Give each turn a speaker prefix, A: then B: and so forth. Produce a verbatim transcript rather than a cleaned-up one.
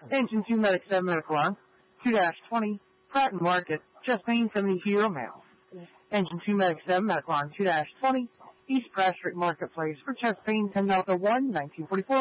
A: Engine two Medic seven Medical Line, two twenty, Pratton Market, Chastain seventy Hero Mail. Engine two Medic seven Medical Line, two twenty, East Prashrick Marketplace for Chastain ten Delta one, nineteen forty-four.